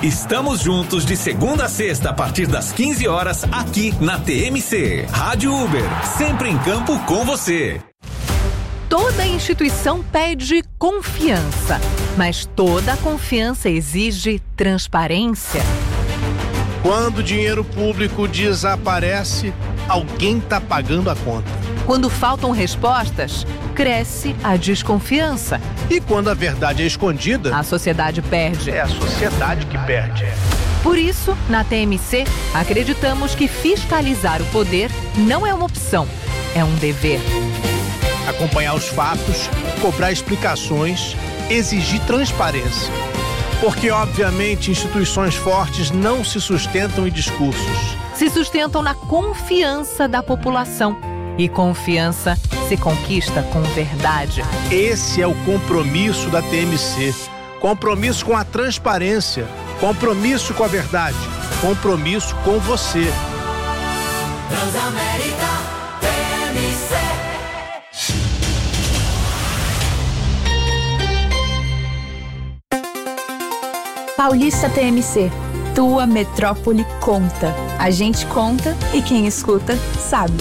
Estamos juntos de segunda a sexta a partir das 15 horas aqui na TMC. Rádio Uber, sempre em campo com você. Toda instituição pede confiança, mas toda confiança exige transparência. Quando o dinheiro público desaparece, alguém está pagando a conta. Quando faltam respostas, cresce a desconfiança. E quando a verdade é escondida, a sociedade perde. É a sociedade que perde. Por isso, na TMC, acreditamos que fiscalizar o poder não é uma opção, é um dever. Acompanhar os fatos, cobrar explicações, exigir transparência. Porque, obviamente, instituições fortes não se sustentam em discursos. Se sustentam na confiança da população. E confiança se conquista com verdade. Esse é o compromisso da TMC. Compromisso com a transparência. Compromisso com a verdade. Compromisso com você. Transamérica TMC. Paulista TMC, tua metrópole conta. A gente conta e quem escuta sabe.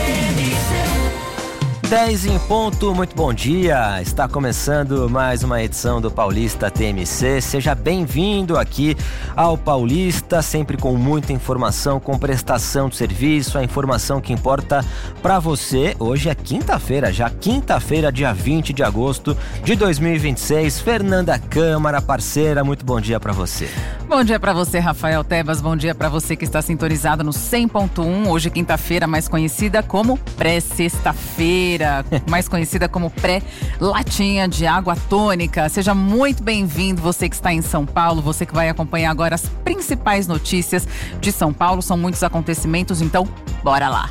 10 em ponto, muito bom dia. Está começando mais uma edição do Paulista TMC. Seja bem-vindo aqui ao Paulista, sempre com muita informação, com prestação de serviço, a informação que importa para você. Hoje é quinta-feira, já quinta-feira, dia 20 de agosto de 2026. Fernanda Câmara, parceira, muito bom dia para você. Bom dia para você, Rafael Tebas. Bom dia para você que está sintonizado no 100.1. Hoje, quinta-feira, mais conhecida como pré-sexta-feira, mais conhecida como pré-latinha de água tônica. Seja muito bem-vindo, você que está em São Paulo, você que vai acompanhar agora as principais notícias de São Paulo. São muitos acontecimentos, então bora lá.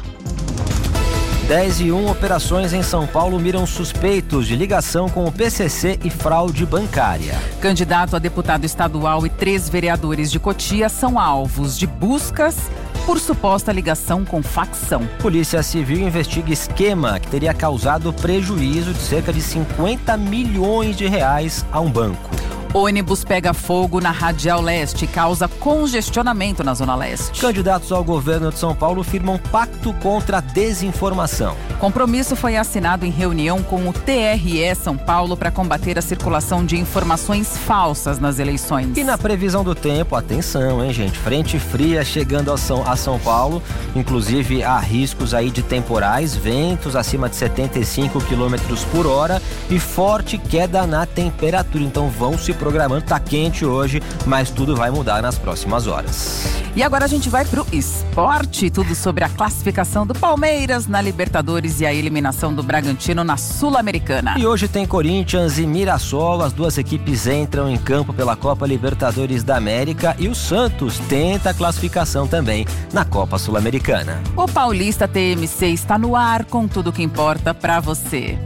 10:01, operações em São Paulo miram suspeitos de ligação com o PCC e fraude bancária. Candidato a deputado estadual e 3 vereadores de Cotia são alvos de buscas por suposta ligação com facção. Polícia Civil investiga esquema que teria causado prejuízo de cerca de 50 milhões de reais a um banco. Ônibus pega fogo na Radial Leste e causa congestionamento na Zona Leste. Candidatos ao governo de São Paulo firmam pacto contra a desinformação. Compromisso foi assinado em reunião com o TRE São Paulo para combater a circulação de informações falsas nas eleições. E na previsão do tempo, atenção, hein, gente? Frente fria chegando a São Paulo. Inclusive, há riscos aí de temporais, ventos acima de 75 km por hora e forte queda na temperatura. Então, vão se programando, tá quente hoje, mas tudo vai mudar nas próximas horas. E agora a gente vai pro esporte, tudo sobre a classificação do Palmeiras na Libertadores e a eliminação do Bragantino na Sul-Americana. E hoje tem Corinthians e Mirassol, as duas equipes entram em campo pela Copa Libertadores da América e o Santos tenta a classificação também na Copa Sul-Americana. O Paulista TMC está no ar com tudo que importa pra você.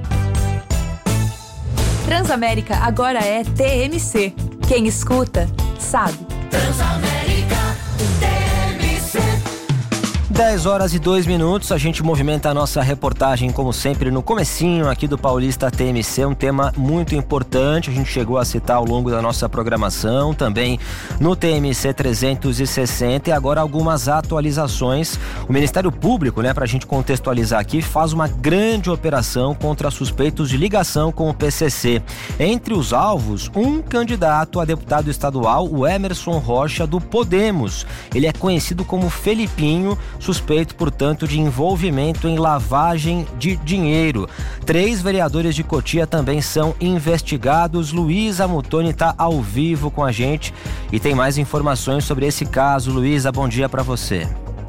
Transamérica agora é TMC. Quem escuta, sabe. Transamérica TMC. 10h02, a gente movimenta a nossa reportagem, como sempre, no comecinho aqui do Paulista TMC, um tema muito importante, a gente chegou a citar ao longo da nossa programação, também no TMC 360, e agora algumas atualizações. O Ministério Público, pra gente contextualizar aqui, faz uma grande operação contra suspeitos de ligação com o PCC. Entre os alvos, um candidato a deputado estadual, o Emerson Rocha, do Podemos. Ele é conhecido como Felipinho, suspeito, portanto, de envolvimento em lavagem de dinheiro. 3 vereadores de Cotia também são investigados. Luísa Mutoni está ao vivo com a gente e tem mais informações sobre esse caso. Luísa, bom dia para você.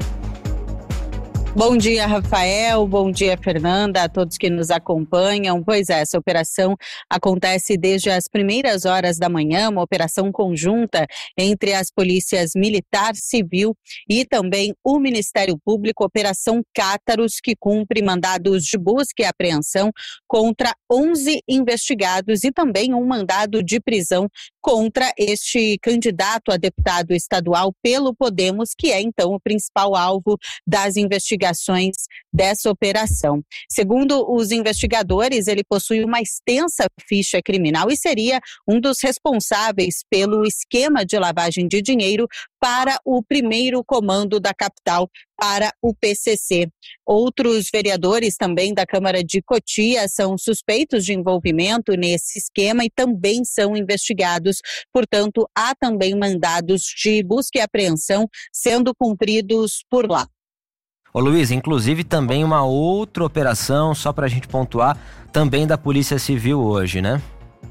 Bom dia, Rafael. Bom dia, Fernanda, a todos que nos acompanham. Pois é, essa operação acontece desde as primeiras horas da manhã, uma operação conjunta entre as polícias militar, civil e também o Ministério Público, Operação Cátaros, que cumpre mandados de busca e apreensão contra 11 investigados e também um mandado de prisão contra este candidato a deputado estadual pelo Podemos, que é então o principal alvo das investigações investigações dessa operação. Segundo os investigadores, ele possui uma extensa ficha criminal e seria um dos responsáveis pelo esquema de lavagem de dinheiro para o primeiro comando da capital, para o PCC. Outros vereadores também da Câmara de Cotia são suspeitos de envolvimento nesse esquema e também são investigados. Portanto, há também mandados de busca e apreensão sendo cumpridos por lá. Ô Luiz, inclusive também uma outra operação, só para a gente pontuar, também da Polícia Civil hoje, né?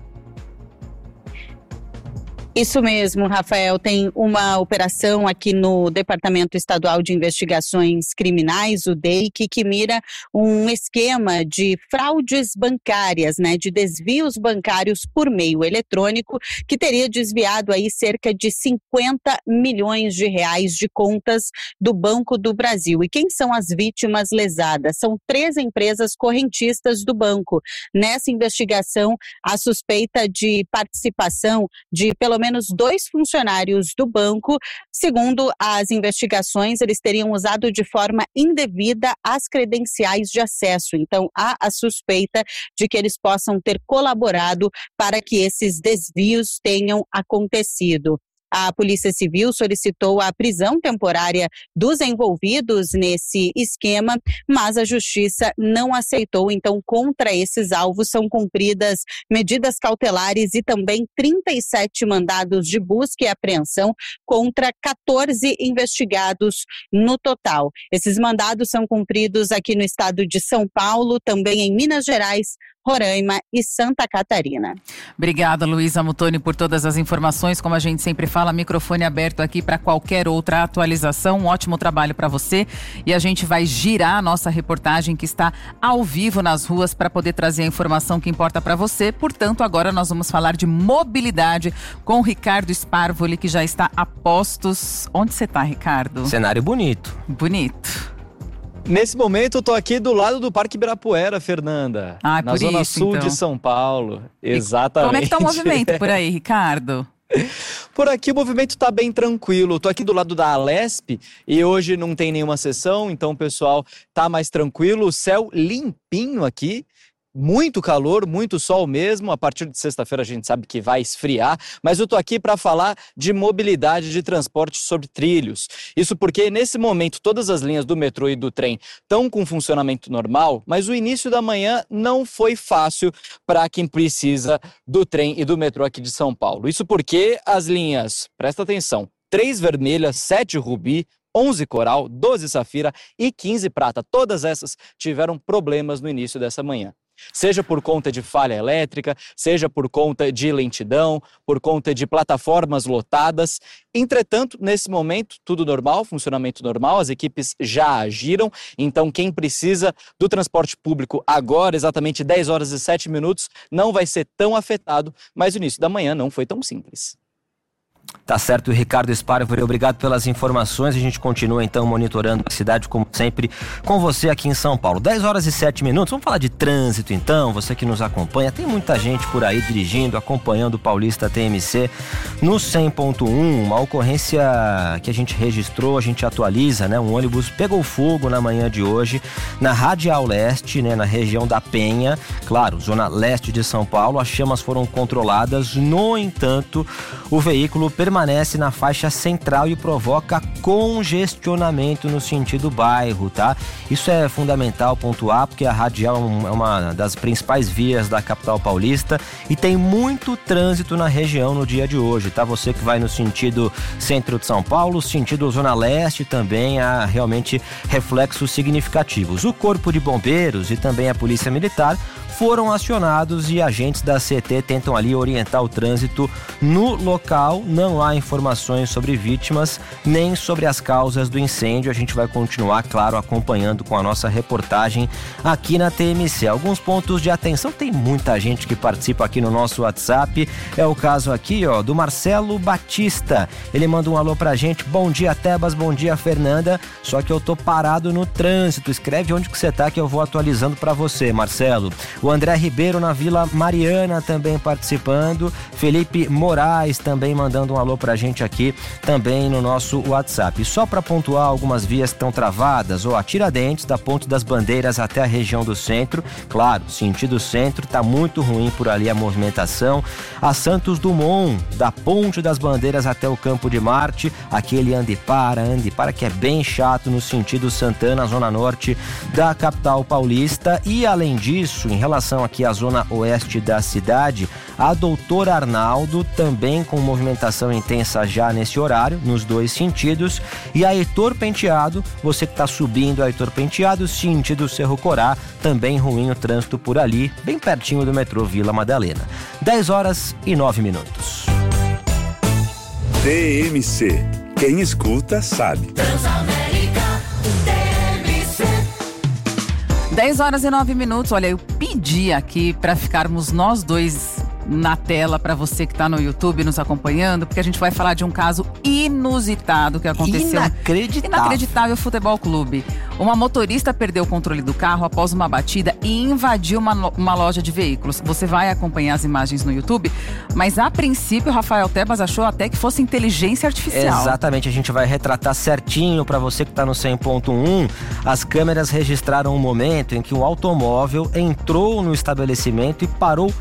Isso mesmo, Rafael, tem uma operação aqui no Departamento Estadual de Investigações Criminais, o DEIC, que mira um esquema de fraudes bancárias, né, de desvios bancários por meio eletrônico, que teria desviado aí cerca de 50 milhões de reais de contas do Banco do Brasil. E quem são as vítimas lesadas? São 3 empresas correntistas do banco. Nessa investigação, a suspeita de participação de pelo menos 2 funcionários do banco. Segundo as investigações, eles teriam usado de forma indevida as credenciais de acesso. Então, há a suspeita de que eles possam ter colaborado para que esses desvios tenham acontecido. A Polícia Civil solicitou a prisão temporária dos envolvidos nesse esquema, mas a Justiça não aceitou. Então, contra esses alvos são cumpridas medidas cautelares e também 37 mandados de busca e apreensão contra 14 investigados no total. Esses mandados são cumpridos aqui no estado de São Paulo, também em Minas Gerais, Roraima e Santa Catarina. Obrigada, Luísa Mutoni, por todas as informações. Como a gente sempre fala, microfone aberto aqui para qualquer outra atualização. Um ótimo trabalho para você. E a gente vai girar a nossa reportagem que está ao vivo nas ruas para poder trazer a informação que importa para você. Portanto, agora nós vamos falar de mobilidade com o Ricardo Sparvoli, que já está a postos. Onde você está, Ricardo? Cenário bonito. Bonito. Nesse momento eu tô aqui do lado do Parque Ibirapuera, Fernanda. Na zona sul de São Paulo. Exatamente. Como é que tá o movimento por aí, Ricardo? Por aqui o movimento tá bem tranquilo. Tô aqui do lado da Alesp e hoje não tem nenhuma sessão, então o pessoal tá mais tranquilo. O céu limpinho aqui. Muito calor, muito sol mesmo. A partir de sexta-feira a gente sabe que vai esfriar, mas eu tô aqui para falar de mobilidade de transporte sobre trilhos. Isso porque nesse momento todas as linhas do metrô e do trem estão com funcionamento normal, mas o início da manhã não foi fácil para quem precisa do trem e do metrô aqui de São Paulo. Isso porque as linhas, presta atenção, 3 vermelha, 7 rubi, 11 coral, 12 safira e 15 prata. Todas essas tiveram problemas no início dessa manhã. Seja por conta de falha elétrica, seja por conta de lentidão, por conta de plataformas lotadas. Entretanto, nesse momento, tudo normal, funcionamento normal, as equipes já agiram. Então, quem precisa do transporte público agora, exatamente 10 horas e 7 minutos, não vai ser tão afetado, mas o início da manhã não foi tão simples. Tá certo, Ricardo Sparvoli, obrigado pelas informações. A gente continua então monitorando a cidade, como sempre, com você aqui em São Paulo. 10 horas e 7 minutos, vamos falar de trânsito então, você que nos acompanha. Tem muita gente por aí dirigindo, acompanhando o Paulista TMC no 100.1, uma ocorrência que a gente registrou, a gente atualiza, né? Um ônibus pegou fogo na manhã de hoje, na Radial Leste, né? Na região da Penha, claro, zona leste de São Paulo. As chamas foram controladas, no entanto, o veículo permanece na faixa central e provoca congestionamento no sentido bairro, tá? Isso é fundamental pontuar, porque a Radial é uma das principais vias da capital paulista e tem muito trânsito na região no dia de hoje, tá? Você que vai no sentido centro de São Paulo, sentido zona leste também há realmente reflexos significativos. O Corpo de Bombeiros e também a Polícia Militar foram acionados e agentes da CT tentam ali orientar o trânsito no local. Não há informações sobre vítimas nem sobre as causas do incêndio. A gente vai continuar, claro, acompanhando com a nossa reportagem aqui na TMC. Alguns pontos de atenção, tem muita gente que participa aqui no nosso WhatsApp. É o caso aqui, ó, do Marcelo Batista. Ele manda um alô pra gente. Bom dia, Tebas, bom dia, Fernanda. Só que eu tô parado no trânsito. Escreve onde que você tá que eu vou atualizando pra você, Marcelo. O O André Ribeiro na Vila Mariana também participando. Felipe Moraes também mandando um alô pra gente aqui também no nosso WhatsApp. E só para pontuar, algumas vias estão travadas, a Tiradentes, da Ponte das Bandeiras até a região do centro. Claro, sentido centro, tá muito ruim por ali a movimentação. A Santos Dumont, da Ponte das Bandeiras até o Campo de Marte, aquele ande para, que é bem chato no sentido Santana, zona norte da capital paulista. E além disso, em relação aqui à zona oeste da cidade, a Doutor Arnaldo também com movimentação intensa já nesse horário, nos dois sentidos. E a Heitor Penteado, você que está subindo a Heitor Penteado, sentido Cerro Corá, também ruim o trânsito por ali, bem pertinho do metrô Vila Madalena. 10h09. TMC. Quem escuta sabe. Transamérica TMC. 10h09. Olha, eu pedi aqui para ficarmos nós dois na tela para você que está no YouTube nos acompanhando, porque a gente vai falar de um caso inusitado que aconteceu. Inacreditável Futebol Clube. Uma motorista perdeu o controle do carro após uma batida e invadiu uma loja de veículos. Você vai acompanhar as imagens no YouTube, mas a princípio o Rafael Tebas achou até que fosse inteligência artificial. Exatamente, a gente vai retratar certinho para você que está no 100.1. As câmeras registraram um momento em que um automóvel entrou no estabelecimento e parou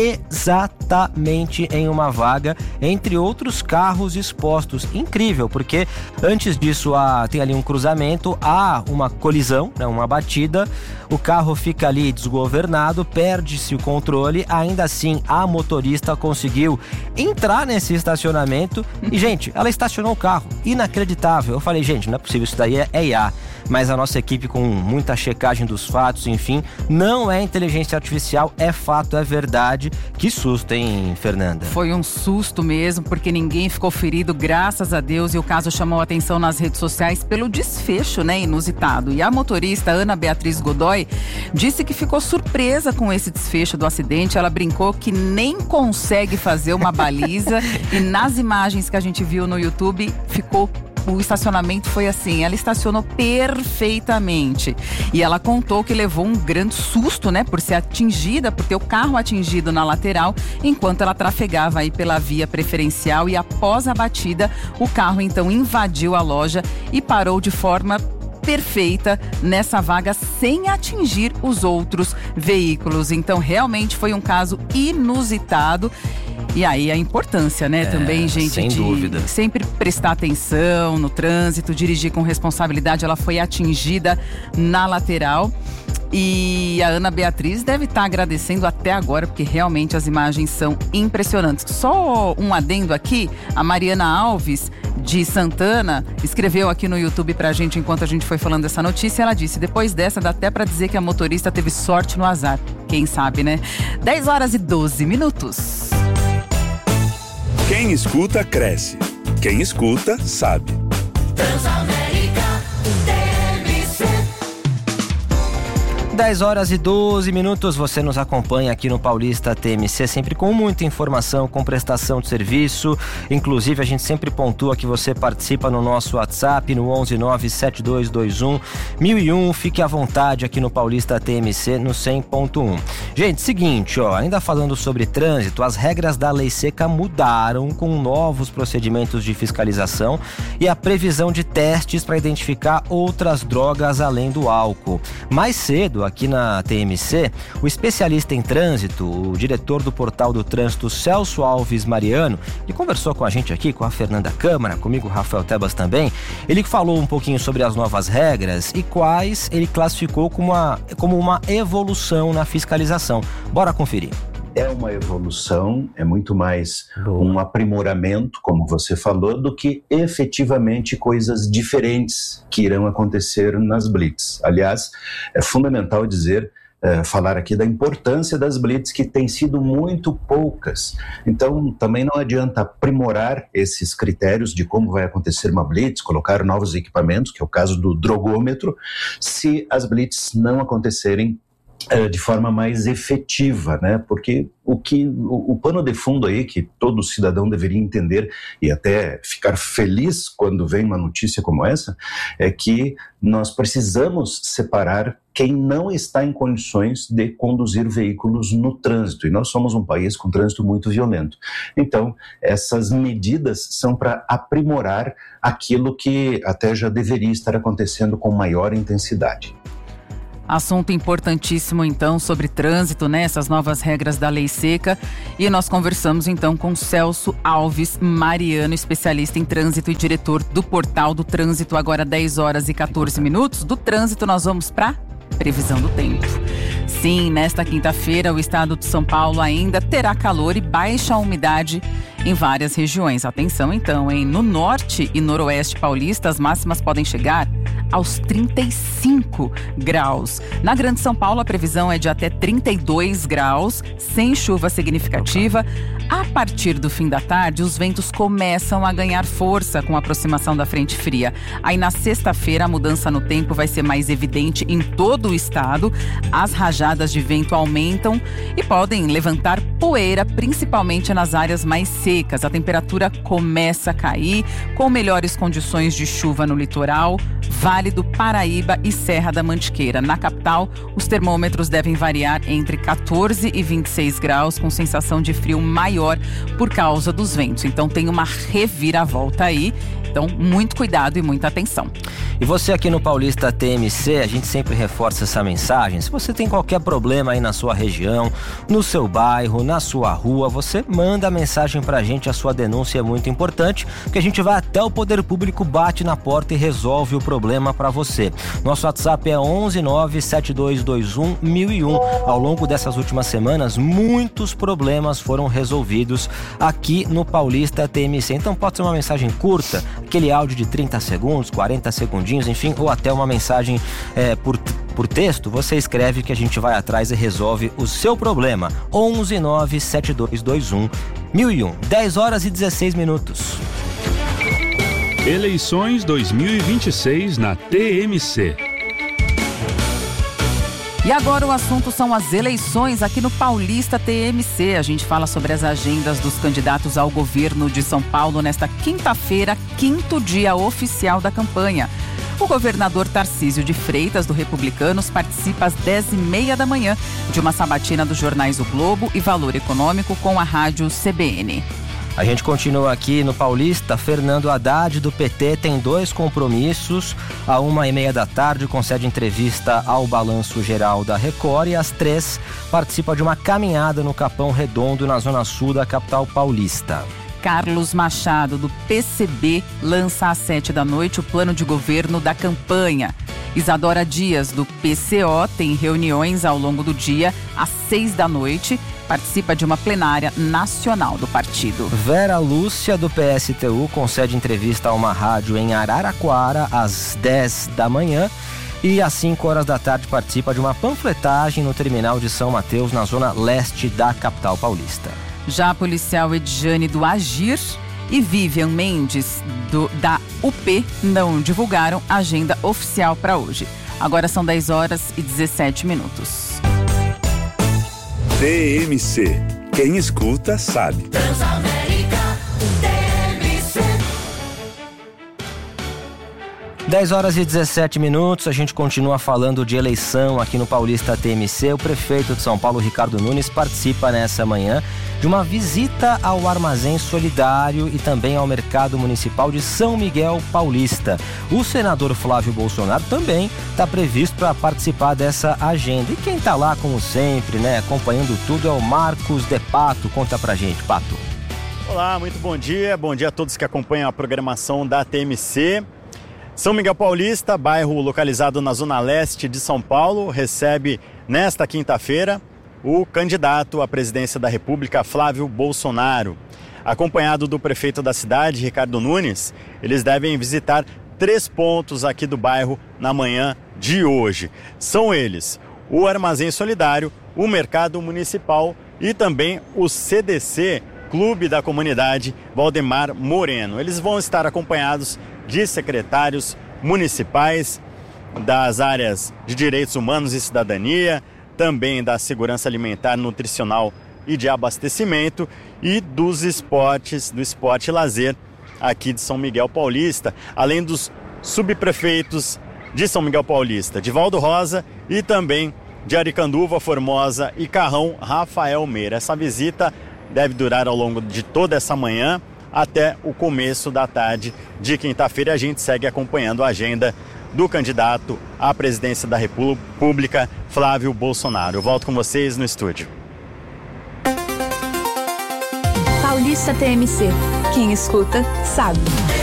exatamente em uma vaga entre outros carros expostos. Incrível, porque antes disso tem ali um cruzamento, há uma colisão, né, uma batida, o carro fica ali desgovernado, perde-se o controle, ainda assim a motorista conseguiu entrar nesse estacionamento e, gente, ela estacionou o carro. Inacreditável. Eu falei, gente, não é possível, isso daí é IA. Mas a nossa equipe, com muita checagem dos fatos, enfim, não é inteligência artificial, é fato, é verdade. Que susto, hein, Fernanda? Foi um susto mesmo, porque ninguém ficou ferido, graças a Deus, e o caso chamou a atenção nas redes sociais pelo desfecho, né, inusitado. E a motorista Ana Beatriz Godoy disse que ficou surpresa com esse desfecho do acidente. Ela brincou que nem consegue fazer uma baliza e nas imagens que a gente viu no YouTube, o estacionamento foi assim, ela estacionou perfeitamente. E ela contou que levou um grande susto, né, por ser atingida, por ter o carro atingido na lateral, enquanto ela trafegava aí pela via preferencial. E após a batida, o carro então invadiu a loja e parou de forma perfeita nessa vaga sem atingir os outros veículos. Então realmente foi um caso inusitado. E aí a importância, né, também, gente, sem dúvida, sempre prestar atenção no trânsito, dirigir com responsabilidade. Ela foi atingida na lateral. E a Ana Beatriz deve estar agradecendo até agora, porque realmente as imagens são impressionantes. Só um adendo aqui, a Mariana Alves, de Santana, escreveu aqui no YouTube pra gente enquanto a gente foi falando dessa notícia. Ela disse, depois dessa dá até pra dizer que a motorista teve sorte no azar. Quem sabe, né? 10h12. Quem escuta, cresce. Quem escuta, sabe. Transamérica TMC. 10h12. Você nos acompanha aqui no Paulista TMC, sempre com muita informação, com prestação de serviço. Inclusive, a gente sempre pontua que você participa no nosso WhatsApp, no 11972211001. Fique à vontade aqui no Paulista TMC, no 100.1. Gente, seguinte, ainda falando sobre trânsito, as regras da Lei Seca mudaram com novos procedimentos de fiscalização e a previsão de testes para identificar outras drogas além do álcool. Mais cedo, aqui na TMC, o especialista em trânsito, o diretor do Portal do Trânsito, Celso Alves Mariano, ele conversou com a gente aqui, com a Fernanda Câmara, comigo, o Rafael Tebas também. Ele falou um pouquinho sobre as novas regras e quais ele classificou como uma evolução na fiscalização. Bora conferir. É uma evolução, é muito mais um aprimoramento, como você falou, do que efetivamente coisas diferentes que irão acontecer nas blitz. Aliás, é fundamental falar aqui da importância das blitz, que têm sido muito poucas. Então, também não adianta aprimorar esses critérios de como vai acontecer uma blitz, colocar novos equipamentos, que é o caso do drogômetro, se as blitz não acontecerem de forma mais efetiva, né? Porque o pano de fundo aí que todo cidadão deveria entender e até ficar feliz quando vem uma notícia como essa, é que nós precisamos separar quem não está em condições de conduzir veículos no trânsito, e nós somos um país com trânsito muito violento. Então, essas medidas são para aprimorar aquilo que até já deveria estar acontecendo com maior intensidade. Assunto importantíssimo, então, sobre trânsito, né? Essas novas regras da lei seca. E nós conversamos, então, com Celso Alves Mariano, especialista em trânsito e diretor do Portal do Trânsito. Agora, 10 horas e 14 minutos. Do trânsito, nós vamos para previsão do tempo. Sim, nesta quinta-feira, o estado de São Paulo ainda terá calor e baixa umidade em várias regiões. Atenção, então, hein? No norte e noroeste paulista, as máximas podem chegar aos 35 graus. Na Grande São Paulo, a previsão é de até 32 graus, sem chuva significativa. A partir do fim da tarde, os ventos começam a ganhar força com a aproximação da frente fria. Aí na sexta-feira, a mudança no tempo vai ser mais evidente em todo o estado. As rajadas de vento aumentam e podem levantar poeira, principalmente nas áreas mais secas. A temperatura começa a cair, com melhores condições de chuva no litoral, Vale do Paraíba e Serra da Mantiqueira. Na capital, os termômetros devem variar entre 14 e 26 graus, com sensação de frio maior por causa dos ventos. Então tem uma reviravolta aí. Então, muito cuidado e muita atenção. E você aqui no Paulista TMC, a gente sempre reforça essa mensagem. Se você tem qualquer problema aí na sua região, no seu bairro, na sua rua, você manda a mensagem pra gente, a sua denúncia é muito importante, porque a gente vai até o poder público, bate na porta e resolve o problema pra você. Nosso WhatsApp é 11972211001. Ao longo dessas últimas semanas, muitos problemas foram resolvidos aqui no Paulista TMC. Então pode ser uma mensagem curta, aquele áudio de 30 segundos, 40 segundinhos, enfim, ou até uma mensagem por texto, você escreve que a gente vai atrás e resolve o seu problema. 11972211001. 10 horas e 16 minutos. Eleições 2026 na TMC. E agora o assunto são as eleições aqui no Paulista TMC. A gente fala sobre as agendas dos candidatos ao governo de São Paulo nesta quinta-feira, 5º dia oficial da campanha. O governador Tarcísio de Freitas, do Republicanos, participa às 10h30 da manhã de uma sabatina dos jornais O Globo e Valor Econômico com a rádio CBN. A gente continua aqui no Paulista. Fernando Haddad, do PT, tem 2 compromissos. À 1h30 da tarde, concede entrevista ao Balanço Geral da Record e às 3 participa de uma caminhada no Capão Redondo, na zona sul da capital paulista. Carlos Machado, do PCB, lança às 7 da noite o plano de governo da campanha. Isadora Dias, do PCO, tem reuniões ao longo do dia às 6 da noite. Participa de uma plenária nacional do partido. Vera Lúcia, do PSTU, concede entrevista a uma rádio em Araraquara às 10 da manhã. E às 5 horas da tarde participa de uma panfletagem no terminal de São Mateus, na zona leste da capital paulista. Já a policial Edjane, do Agir, e Vivian Mendes, da UP, não divulgaram a agenda oficial para hoje. Agora são 10 horas e 17 minutos. TMC. Quem escuta sabe. Transamérica, TMC. 10 horas e 17 minutos, a gente continua falando de eleição aqui no Paulista TMC. O prefeito de São Paulo, Ricardo Nunes, participa nessa manhã de uma visita ao Armazém Solidário e também ao Mercado Municipal de São Miguel Paulista. O senador Flávio Bolsonaro também está previsto para participar dessa agenda. E quem está lá, como sempre, né, acompanhando tudo, é o Marcos de Pato. Conta pra gente, Pato. Olá, muito bom dia. Bom dia a todos que acompanham a programação da TMC. São Miguel Paulista, bairro localizado na zona leste de São Paulo, recebe nesta quinta-feira o candidato à presidência da República, Flávio Bolsonaro. Acompanhado do prefeito da cidade, Ricardo Nunes, eles devem visitar 3 pontos aqui do bairro na manhã de hoje. São eles: o Armazém Solidário, o Mercado Municipal e também o CDC, Clube da Comunidade Valdemar Moreno. Eles vão estar acompanhados de secretários municipais das áreas de Direitos Humanos e Cidadania, também da segurança alimentar, nutricional e de abastecimento e do esporte e lazer aqui de São Miguel Paulista, além dos subprefeitos de São Miguel Paulista, Divaldo Rosa, e também de Aricanduva, Formosa e Carrão, Rafael Meira. Essa visita deve durar ao longo de toda essa manhã até o começo da tarde de quinta-feira. A gente segue acompanhando a agenda do candidato à presidência da República, Flávio Bolsonaro. Eu volto com vocês no estúdio. Paulista TMC. Quem escuta, sabe.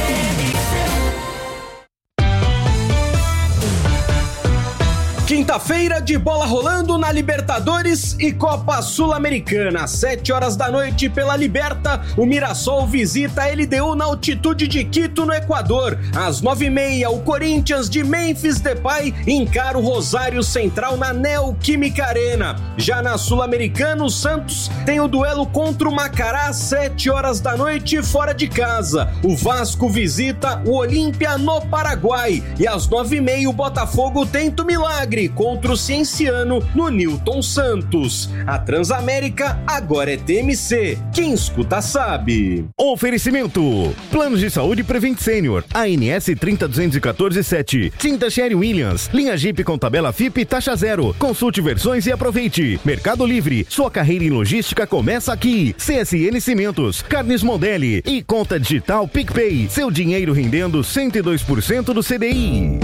Quinta-feira de bola rolando na Libertadores e Copa Sul-Americana. Às 7 horas da noite pela Liberta, o Mirassol visita a LDU na altitude de Quito, no Equador. Às 9h30, o Corinthians de Memphis Depay encara o Rosário Central na Neoquímica Arena. Já na Sul-Americana, o Santos tem o duelo contra o Macará às 7 horas da noite fora de casa. O Vasco visita o Olímpia no Paraguai. E às 9h30, o Botafogo tenta o milagre contra o Cienciano no Newton Santos. A Transamérica agora é TMC. Quem escuta sabe. Oferecimento: Planos de Saúde Prevent Senior, ANS 302147, Tinta Sherwin-Williams, linha Jeep com tabela FIP taxa zero. Consulte versões e aproveite. Mercado Livre, sua carreira em logística começa aqui. CSN Cimentos, Carnes Modeli e conta digital PicPay. Seu dinheiro rendendo 102% do CDI.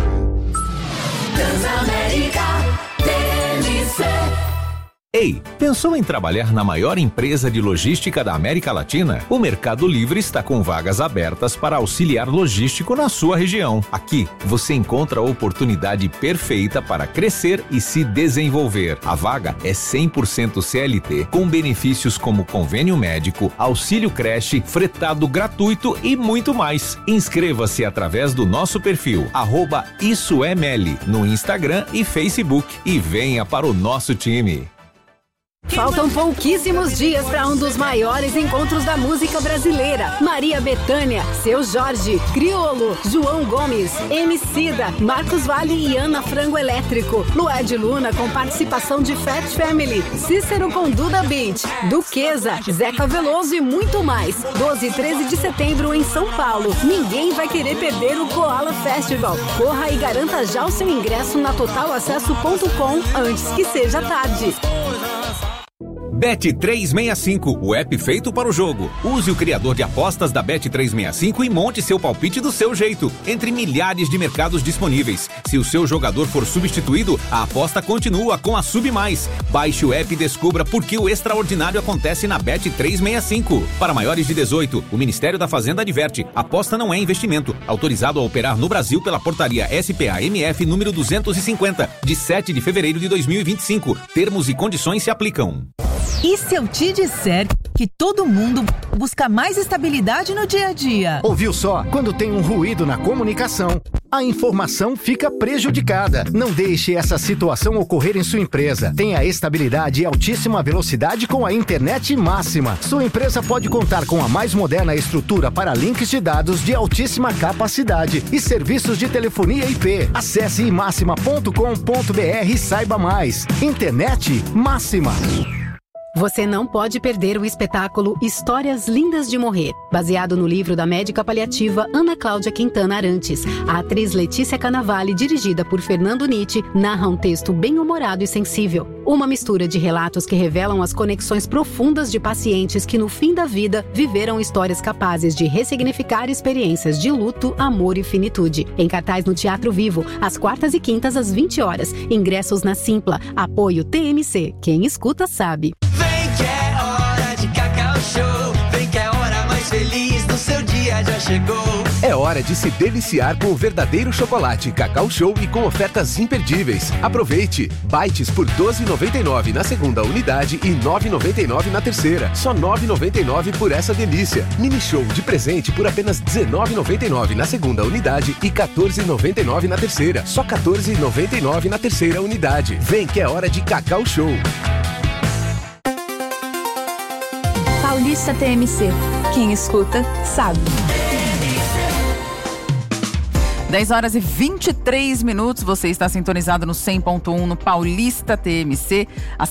Transamérica TMC. Ei, pensou em trabalhar na maior empresa de logística da América Latina? O Mercado Livre está com vagas abertas para auxiliar logístico na sua região. Aqui, você encontra a oportunidade perfeita para crescer e se desenvolver. A vaga é 100% CLT, com benefícios como convênio médico, auxílio creche, fretado gratuito e muito mais. Inscreva-se através do nosso perfil, @IssoEML, no Instagram e Facebook, e venha para o nosso time. Faltam pouquíssimos dias para um dos maiores encontros da música brasileira. Maria Bethânia, Seu Jorge, Criolo, João Gomes, Emicida, Marcos Valle e Ana Frango Elétrico. Lued Luna com participação de Fat Family, Cícero com Duda Beat, Duquesa, Zeca Veloso e muito mais. 12 e 13 de setembro em São Paulo. Ninguém vai querer perder o Koala Festival. Corra e garanta já o seu ingresso na totalacesso.com antes que seja tarde. Bet365, o app feito para o jogo. Use o criador de apostas da Bet365 e monte seu palpite do seu jeito, entre milhares de mercados disponíveis. Se o seu jogador for substituído, a aposta continua com a Sub Mais. Baixe o app e descubra por que o extraordinário acontece na Bet365. Para maiores de 18, o Ministério da Fazenda adverte: aposta não é investimento. Autorizado a operar no Brasil pela portaria SPA-MF número 250, de 7 de fevereiro de 2025. Termos e condições se aplicam. E se eu te disser que todo mundo busca mais estabilidade no dia a dia? Ouviu só? Quando tem um ruído na comunicação, a informação fica prejudicada. Não deixe essa situação ocorrer em sua empresa. Tenha estabilidade e altíssima velocidade com a internet máxima. Sua empresa pode contar com a mais moderna estrutura para links de dados de altíssima capacidade e serviços de telefonia IP. Acesse imaxima.com.br e saiba mais. Internet máxima. Você não pode perder o espetáculo Histórias Lindas de Morrer, baseado no livro da médica paliativa Ana Cláudia Quintana Arantes. A atriz Letícia Cannavale, dirigida por Fernando Nietzsche, narra um texto bem-humorado e sensível. Uma mistura de relatos que revelam as conexões profundas de pacientes que, no fim da vida, viveram histórias capazes de ressignificar experiências de luto, amor e finitude. Em cartaz no Teatro Vivo, às quartas e quintas às 20 horas. Ingressos na Simpla. Apoio TMC. Quem escuta sabe. Vem que é hora de Cacau Show. Vem que é a hora mais feliz do seu dia já chegou. É hora de se deliciar com o verdadeiro chocolate Cacau Show e com ofertas imperdíveis. Aproveite! Bites por R$ 12,99 na segunda unidade e R$ 9,99 na terceira. Só R$ 9,99 por essa delícia. Mini Show de presente por apenas R$ 19,99 na segunda unidade e R$ 14,99 na terceira. Só R$ 14,99 na terceira unidade. Vem que é hora de Cacau Show. Paulista TMC. Quem escuta, sabe. 10h23, você está sintonizado no 100.1 no Paulista TMC. A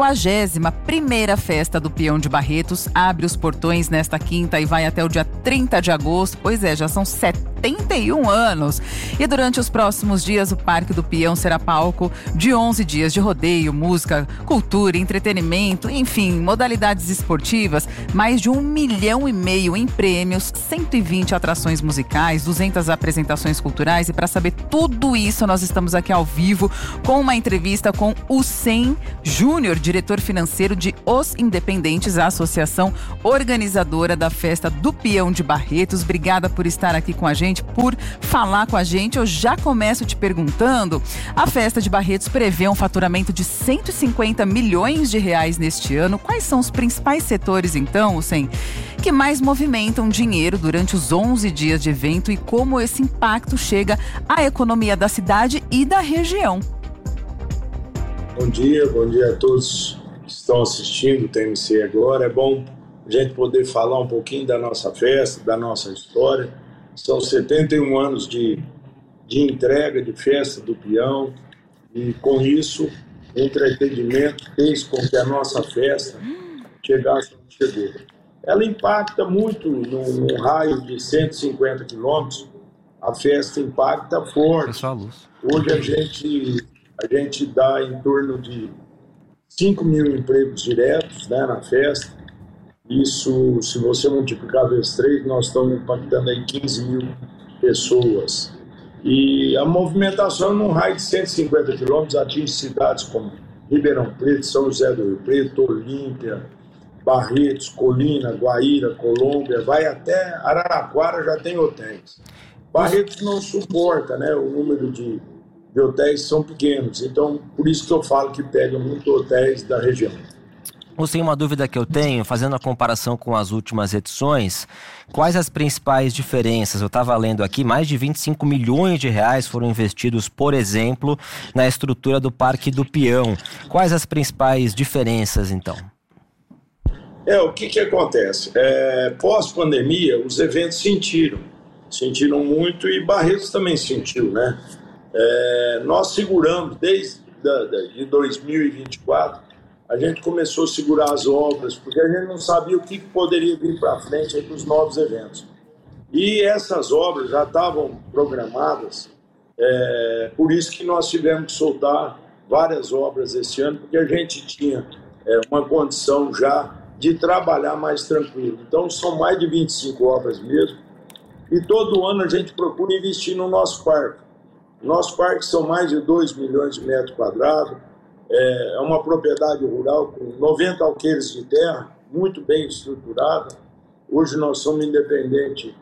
71ª festa do Peão de Barretos abre os portões nesta quinta e vai até o dia 30 de agosto. Pois é, já são 71 anos. E durante os próximos dias, o Parque do Peão será palco de 11 dias de rodeio, música, cultura, entretenimento, enfim, modalidades esportivas, mais de 1,5 milhão em prêmios, 120 atrações musicais, 200 apresentações culturais. E para saber tudo isso, nós estamos aqui ao vivo com uma entrevista com o Sen Júnior, diretor financeiro de Os Independentes, a associação organizadora da festa do Peão de Barretos. Obrigada por estar aqui com a gente, por falar com a gente. Eu já começo te perguntando, a festa de Barretos prevê um faturamento de 150 milhões de reais neste ano. Quais são os principais setores, então, Sen, que mais movimentam dinheiro durante os 11 dias de evento e como esse impacto chega à economia da cidade e da região? Bom dia a todos que estão assistindo o TMC agora. É bom a gente poder falar um pouquinho da nossa festa, da nossa história. São 71 anos de entrega de festa do Peão e com isso o entretenimento fez com que a nossa festa chegasse onde chegou. Ela impacta muito num raio de 150 quilômetros. A festa impacta forte. Hoje a gente dá em torno de 5 mil empregos diretos, né, na festa. Isso, se você multiplicar vezes 3, nós estamos impactando aí 15 mil pessoas. E a movimentação num raio de 150 quilômetros atinge cidades como Ribeirão Preto, São José do Rio Preto, Olímpia, Barretos, Colina, Guaíra, Colômbia, vai até Araraquara, já tem hotéis. Barretos não suporta, né? O número de hotéis são pequenos, então por isso que eu falo que pega muito hotéis da região. Você, uma dúvida que eu tenho, fazendo a comparação com as últimas edições, quais as principais diferenças? Eu estava lendo aqui, mais de 25 milhões de reais foram investidos, por exemplo, na estrutura do Parque do Peão. Quais as principais diferenças, então? O que acontece? Pós-pandemia, os eventos sentiram muito e Barretos também sentiu, né? Nós seguramos desde de 2024, a gente começou a segurar as obras, porque a gente não sabia o que poderia vir para frente aí dos novos eventos. E essas obras já estavam programadas, por isso que nós tivemos que soltar várias obras esse ano, porque a gente tinha uma condição já de trabalhar mais tranquilo. Então são mais de 25 obras mesmo, e todo ano a gente procura investir no nosso parque. Nosso parque são mais de 2 milhões de metros quadrados, é uma propriedade rural com 90 alqueires de terra, muito bem estruturada. Hoje nós somos independentes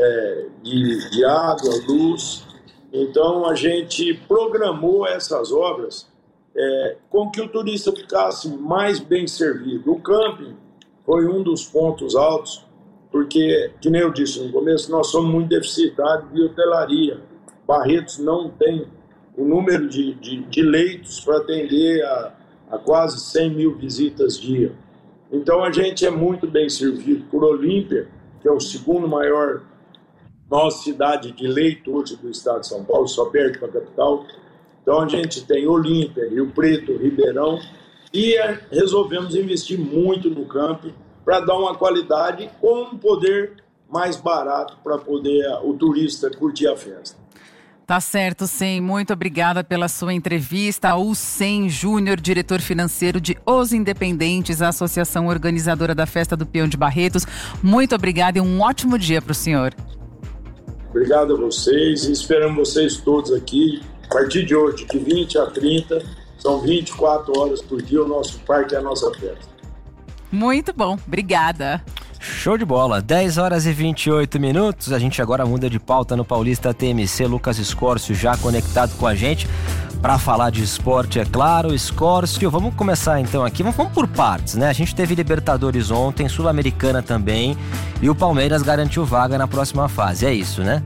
de água, luz, então a gente programou essas obras com que o turista ficasse mais bem servido. O camping foi um dos pontos altos, porque, que nem eu disse no começo, nós somos muito deficitários de hotelaria. Barretos não tem o número de leitos para atender a quase 100 mil visitas dia. Então a gente é muito bem servido por Olímpia, que é o segundo maior nossa cidade de leito hoje do estado de São Paulo, só perto da capital. Então a gente tem Olímpia, Rio Preto, Ribeirão, e resolvemos investir muito no camping para dar uma qualidade com um poder mais barato para poder o turista curtir a festa. Tá certo, Sen. Muito obrigada pela sua entrevista. O Sen Júnior, diretor financeiro de Os Independentes, a associação organizadora da Festa do Peão de Barretos. Muito obrigada e um ótimo dia para o senhor. Obrigado a vocês e esperamos vocês todos aqui. A partir de hoje, de 20 a 30, são 24 horas por dia, o nosso parque é a nossa festa. Muito bom. Obrigada. Show de bola, 10h28, a gente agora muda de pauta no Paulista TMC. Lucas Escórcio já conectado com a gente para falar de esporte, é claro. Escórcio, vamos começar então aqui, vamos por partes, né? A gente teve Libertadores ontem, Sul-Americana também, e o Palmeiras garantiu vaga na próxima fase, é isso, né?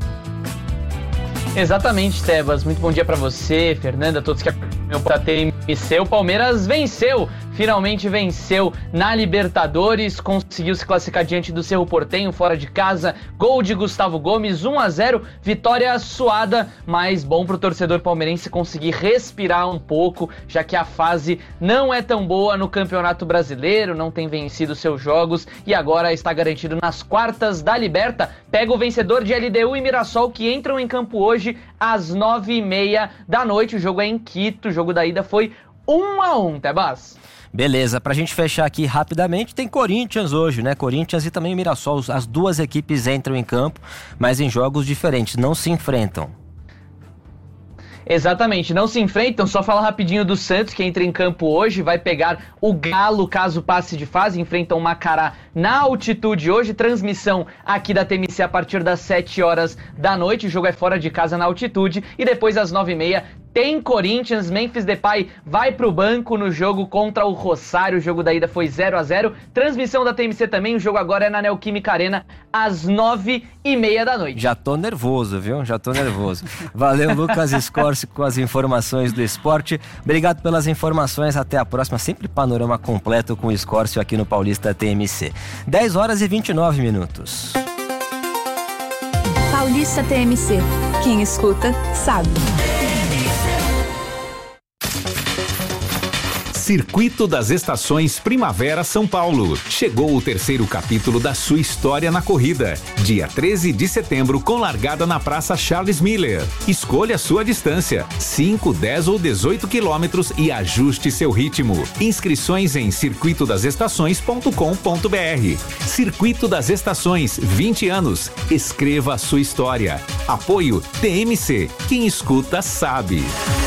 Exatamente, Tebas. Muito bom dia para você, Fernanda, todos que acompanham a TMC. O Palmeiras venceu finalmente venceu na Libertadores, conseguiu se classificar diante do Cerro Porteño, fora de casa, gol de Gustavo Gomes, 1-0, vitória suada, mas bom pro torcedor palmeirense conseguir respirar um pouco, já que a fase não é tão boa no Campeonato Brasileiro, não tem vencido seus jogos e agora está garantido nas quartas da Liberta. Pega o vencedor de LDU e Mirassol, que entram em campo hoje às 9h30 da noite. O jogo é em Quito, o jogo da ida foi 1-1, Tebas. Beleza, pra gente fechar aqui rapidamente, tem Corinthians hoje, né? Corinthians e também Mirassol, as duas equipes entram em campo, mas em jogos diferentes, não se enfrentam. Exatamente, não se enfrentam, só falar rapidinho do Santos, que entra em campo hoje, vai pegar o Galo caso passe de fase, enfrentam o Macará na altitude hoje, transmissão aqui da TMC a partir das 7h da noite, o jogo é fora de casa na altitude, e depois às 9h30 tem Corinthians, Memphis Depay vai pro banco no jogo contra o Rosário, o jogo da ida foi 0-0, transmissão da TMC também, o jogo agora é na Neoquímica Arena às 9h30 da noite. Já tô nervoso, viu? Já tô nervoso. Valeu, Lucas Scorsi, com as informações do esporte. Obrigado pelas informações, até a próxima. Sempre panorama completo com o Scorsi aqui no Paulista TMC. 10h29. Paulista TMC. Quem escuta, sabe. Circuito das Estações Primavera São Paulo. Chegou o terceiro capítulo da sua história na corrida. Dia 13 de setembro, com largada na Praça Charles Miller. Escolha a sua distância, 5, 10 ou 18 quilômetros e ajuste seu ritmo. Inscrições em circuitodasestações.com.br. Circuito das Estações, 20 anos. Escreva a sua história. Apoio TMC. Quem escuta sabe.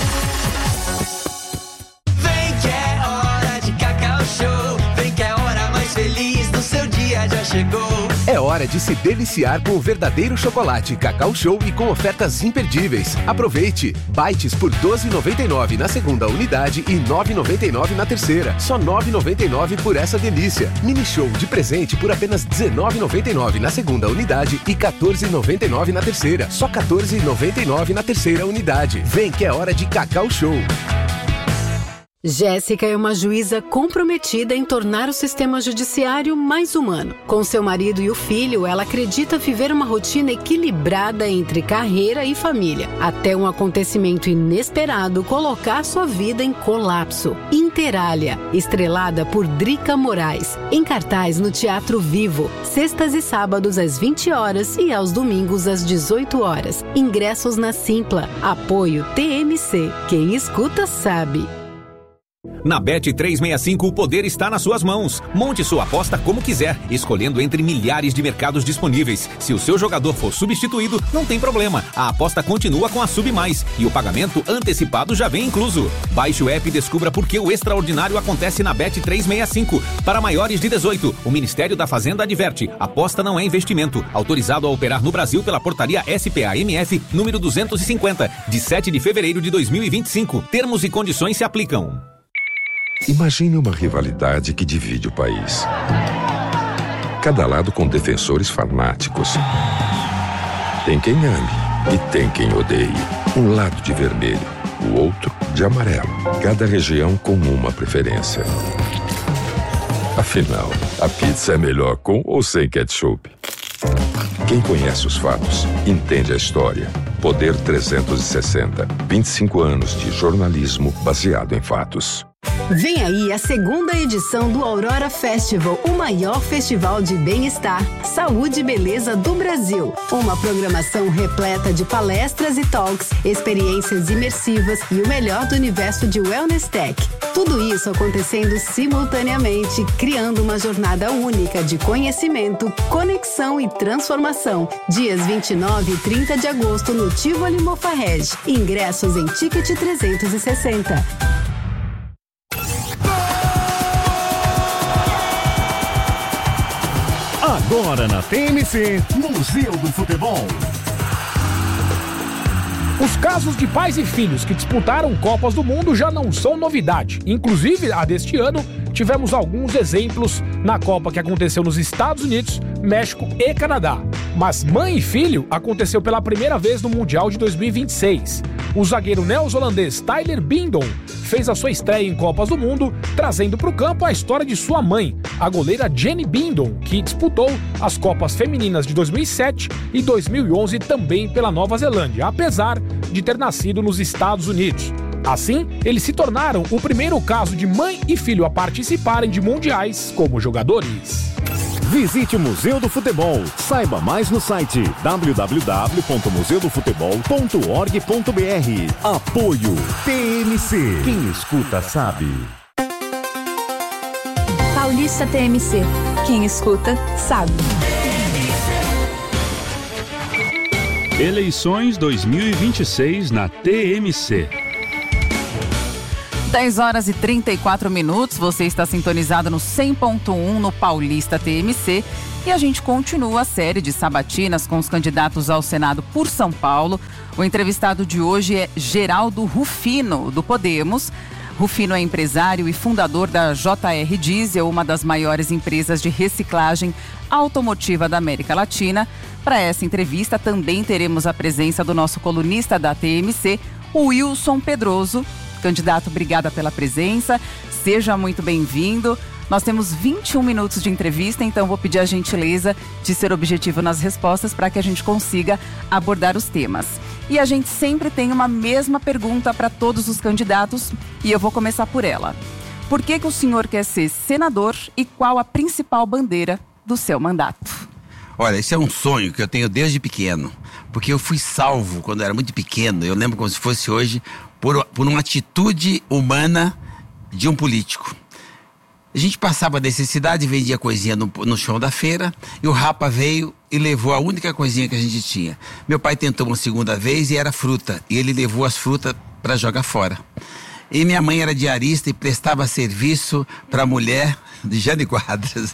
Já chegou. É hora de se deliciar com o verdadeiro chocolate Cacau Show e com ofertas imperdíveis. Aproveite! Bites por R$ 12,99 na segunda unidade e R$ 9,99 na terceira. Só R$ 9,99 por essa delícia. Mini Show de presente por apenas R$ 19,99 na segunda unidade e R$ 14,99 na terceira. Só R$ 14,99 na terceira unidade. Vem que é hora de Cacau Show. Jéssica é uma juíza comprometida em tornar o sistema judiciário mais humano. Com seu marido e o filho, ela acredita viver uma rotina equilibrada entre carreira e família, até um acontecimento inesperado colocar sua vida em colapso. Interalia, estrelada por Drica Moraes, em cartaz no Teatro Vivo, sextas e sábados às 20h e aos domingos às 18h. Ingressos na Simpla. Apoio TMC. Quem escuta sabe. Na Bet365 o poder está nas suas mãos. Monte sua aposta como quiser, escolhendo entre milhares de mercados disponíveis. Se o seu jogador for substituído, não tem problema. A aposta continua com a Sub Mais e o pagamento antecipado já vem incluso. Baixe o app e descubra por que o extraordinário acontece na Bet365. Para maiores de 18, o Ministério da Fazenda adverte: aposta não é investimento. Autorizado a operar no Brasil pela portaria SPA-MF número 250, de 7 de fevereiro de 2025. Termos e condições se aplicam. Imagine uma rivalidade que divide o país. Cada lado com defensores fanáticos. Tem quem ame e tem quem odeie. Um lado de vermelho, o outro de amarelo. Cada região com uma preferência. Afinal, a pizza é melhor com ou sem ketchup? Quem conhece os fatos, entende a história. Poder 360. 25 anos de jornalismo baseado em fatos. Vem aí a segunda edição do Aurora Festival, o maior festival de bem-estar, saúde e beleza do Brasil. Uma programação repleta de palestras e talks, experiências imersivas e o melhor do universo de Wellness Tech. Tudo isso acontecendo simultaneamente, criando uma jornada única de conhecimento, conexão e transformação. Dias 29 e 30 de agosto no Tivoli Mofarrege. Ingressos em Ticket 360. Agora na TMC, Museu do Futebol. Os casos de pais e filhos que disputaram Copas do Mundo já não são novidade. Inclusive, a deste ano, tivemos alguns exemplos na Copa que aconteceu nos Estados Unidos, México e Canadá. Mas mãe e filho aconteceu pela primeira vez no Mundial de 2026. o zagueiro neozelandês Tyler Bindon fez a sua estreia em Copas do Mundo, trazendo para o campo a história de sua mãe, a goleira Jenny Bindon, que disputou as Copas Femininas de 2007 e 2011 também pela Nova Zelândia, apesar de ter nascido nos Estados Unidos. Assim, eles se tornaram o primeiro caso de mãe e filho a participarem de mundiais como jogadores. Visite o Museu do Futebol. Saiba mais no site www.museudofutebol.org.br. Apoio TMC. Quem escuta sabe. Paulista TMC. Quem escuta sabe. Eleições 2026 na TMC. 10 horas e 34 minutos, você está sintonizado no 100.1 no Paulista TMC e a gente continua a série de sabatinas com os candidatos ao Senado por São Paulo. O entrevistado de hoje é Geraldo Rufino, do Podemos. Rufino é empresário e fundador da JR Diesel, uma das maiores empresas de reciclagem automotiva da América Latina. Para essa entrevista também teremos a presença do nosso colunista da TMC, o Wilson Pedroso. Candidato, obrigada pela presença, seja muito bem-vindo. Nós temos 21 minutos de entrevista, então vou pedir a gentileza de ser objetivo nas respostas para que a gente consiga abordar os temas. E a gente sempre tem uma mesma pergunta para todos os candidatos e eu vou começar por ela. Por que o senhor quer ser senador e qual a principal bandeira do seu mandato? Olha, esse é um sonho que eu tenho desde pequeno, porque eu fui salvo quando eu era muito pequeno, eu lembro como se fosse hoje, por uma atitude humana de um político. A gente passava necessidade, vendia coisinha no chão da feira, e o Rapa veio e levou a única coisinha que a gente tinha. Meu pai tentou uma segunda vez e era fruta, e ele levou as frutas para jogar fora. E minha mãe era diarista e prestava serviço para a mulher de Jânio Quadros.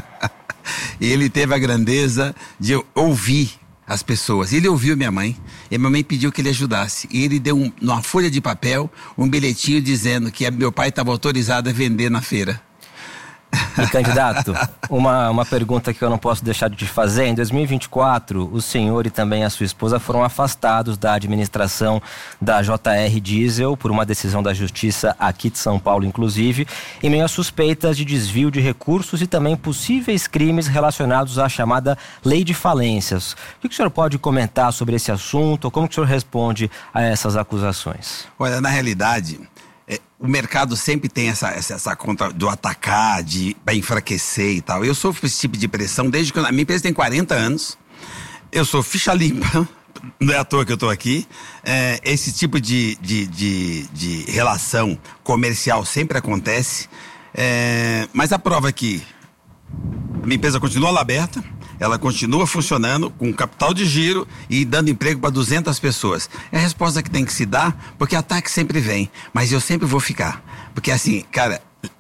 E ele teve a grandeza de ouvir as pessoas. Ele ouviu minha mãe, e minha mãe pediu que ele ajudasse. E ele deu numa folha de papel um bilhetinho dizendo que meu pai estava autorizado a vender na feira. E candidato, uma pergunta que eu não posso deixar de te fazer. Em 2024, o senhor e também a sua esposa foram afastados da administração da JR Diesel por uma decisão da Justiça aqui de São Paulo, inclusive, em meio a suspeitas de desvio de recursos e também possíveis crimes relacionados à chamada Lei de Falências. O que o senhor pode comentar sobre esse assunto? Como que o senhor responde a essas acusações? Olha, na realidade, o mercado sempre tem essa conta do atacar, para enfraquecer e tal. Eu sofro esse tipo de pressão desde que a minha empresa tem 40 anos. Eu sou ficha limpa, não é à toa que eu estou aqui. Esse tipo de relação comercial sempre acontece. Mas a prova é que minha empresa continua lá aberta, ela continua funcionando com capital de giro e dando emprego para 200 pessoas. É a resposta que tem que se dar, porque ataque sempre vem, mas eu sempre vou ficar. Porque assim, cara,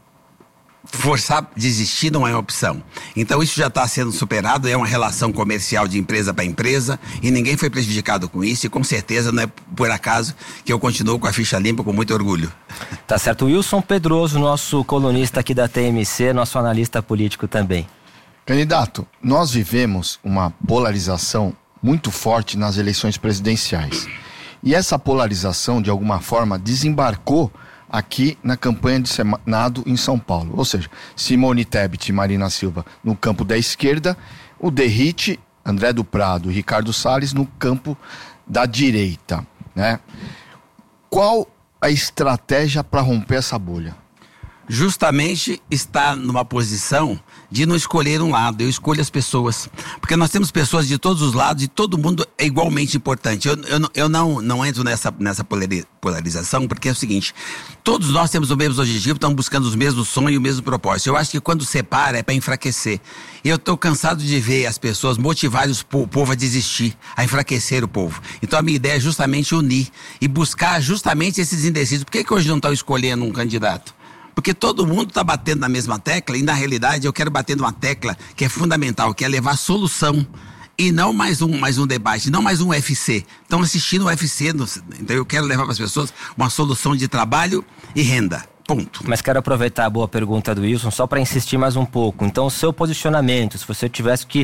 forçar desistir não é opção. Então isso já está sendo superado, é uma relação comercial de empresa para empresa e ninguém foi prejudicado com isso e com certeza não é por acaso que eu continuo com a ficha limpa com muito orgulho. Tá certo. Wilson Pedroso, nosso colunista aqui da TMC, nosso analista político também. Candidato, nós vivemos uma polarização muito forte nas eleições presidenciais. E essa polarização, de alguma forma, desembarcou aqui na campanha de Senado em São Paulo. Ou seja, Simone Tebet e Marina Silva no campo da esquerda, o Derrite, André do Prado e Ricardo Salles no campo da direita, né? Qual a estratégia para romper essa bolha? Justamente está numa posição de não escolher um lado, eu escolho as pessoas, porque nós temos pessoas de todos os lados e todo mundo é igualmente importante. Eu não entro nessa polarização, porque é o seguinte, todos nós temos o mesmo objetivo, estamos buscando os mesmos sonhos e o mesmo propósito. Eu acho que quando separa é para enfraquecer. E eu estou cansado de ver as pessoas motivarem o povo a desistir, a enfraquecer o povo. Então a minha ideia é justamente unir e buscar justamente esses indecisos. Por que hoje não estão escolhendo um candidato? Porque todo mundo está batendo na mesma tecla e, na realidade, eu quero bater numa tecla que é fundamental, que é levar solução e não mais um debate, não mais um UFC. Estão assistindo o UFC, então eu quero levar para as pessoas uma solução de trabalho e renda. Ponto. Mas quero aproveitar a boa pergunta do Wilson só para insistir mais um pouco. Então, o seu posicionamento, se você tivesse que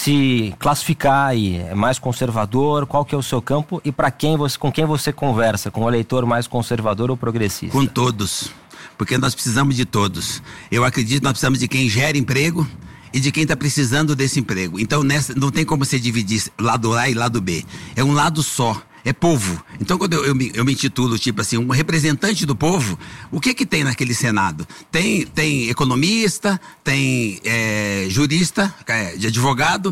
se classificar aí, é mais conservador, qual que é o seu campo e com quem você conversa? Com o eleitor mais conservador ou progressista? Com todos, porque nós precisamos de todos. Eu acredito que nós precisamos de quem gera emprego e de quem está precisando desse emprego. Então, não tem como você dividir lado A e lado B. É um lado só. É povo. Então, quando eu me intitulo, tipo assim, um representante do povo, o que tem naquele Senado? Tem economista, tem jurista, de advogado,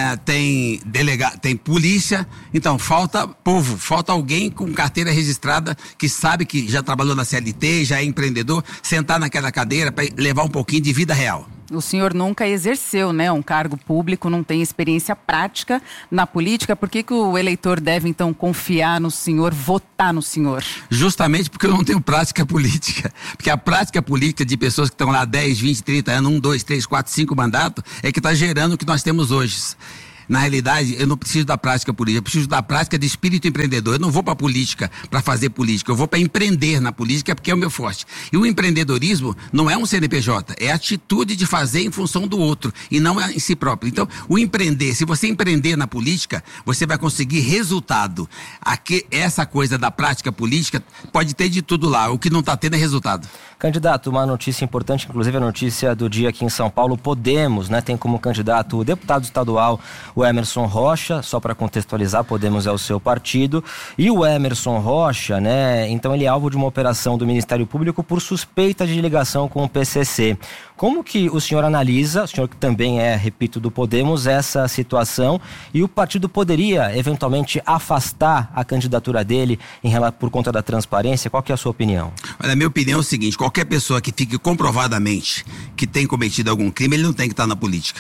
tem delegado, tem polícia. Então, falta povo, falta alguém com carteira registrada que sabe que já trabalhou na CLT, já é empreendedor, sentar naquela cadeira para levar um pouquinho de vida real. O senhor nunca exerceu, né, um cargo público, não tem experiência prática na política. Por que o eleitor deve, então, confiar no senhor, votar no senhor? Justamente porque eu não tenho prática política. Porque a prática política de pessoas que estão lá 10, 20, 30 anos, 1, 2, 3, 4, 5 mandatos, é que está gerando o que nós temos hoje. Na realidade, eu não preciso da prática política, eu preciso da prática de espírito empreendedor. Eu não vou para a política para fazer política, eu vou para empreender na política porque é o meu forte. E o empreendedorismo não é um CNPJ, é a atitude de fazer em função do outro e não em si próprio. Então, o empreender, se você empreender na política, você vai conseguir resultado. Essa coisa da prática política pode ter de tudo lá, o que não está tendo é resultado. Candidato, uma notícia importante, inclusive a notícia do dia aqui em São Paulo, Podemos, né, tem como candidato o deputado estadual, o Emerson Rocha. Só para contextualizar, Podemos é o seu partido, e o Emerson Rocha, né, então ele é alvo de uma operação do Ministério Público por suspeita de ligação com o PCC. Como que o senhor analisa, o senhor que também é, repito, do Podemos, essa situação, e o partido poderia eventualmente afastar a candidatura dele por conta da transparência? Qual que é a sua opinião? Olha, a minha opinião é o seguinte: qualquer pessoa que fique comprovadamente que tem cometido algum crime, ele não tem que estar na política.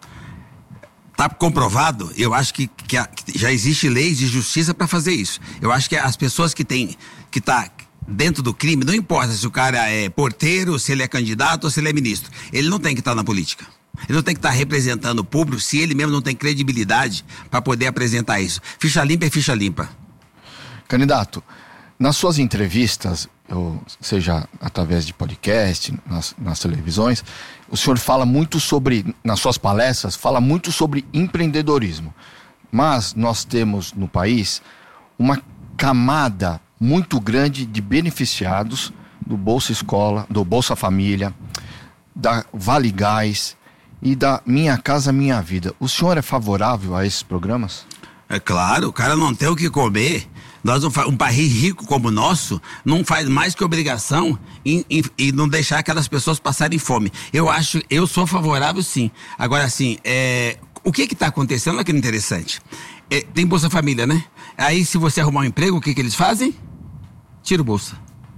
Está comprovado, eu acho que já existe leis de justiça para fazer isso. Eu acho que as pessoas que tá dentro do crime, não importa se o cara é porteiro, se ele é candidato ou se ele é ministro, ele não tem que estar na política. Ele não tem que estar representando o público se ele mesmo não tem credibilidade para poder apresentar isso. Ficha limpa é ficha limpa. Candidato, nas suas entrevistas, seja através de podcast, nas televisões, o senhor fala muito nas suas palestras, fala muito sobre empreendedorismo. Mas nós temos no país uma camada muito grande de beneficiados do Bolsa Escola, do Bolsa Família, da Vale Gás e da Minha Casa Minha Vida. O senhor é favorável a esses programas? É claro, o cara não tem o que comer. Um país rico como o nosso não faz mais que obrigação em não deixar aquelas pessoas passarem fome. Eu sou favorável, sim. Agora, assim, o que está acontecendo? Olha que interessante. Tem Bolsa Família, né? Aí, se você arrumar um emprego, o que eles fazem? Tira o Bolsa.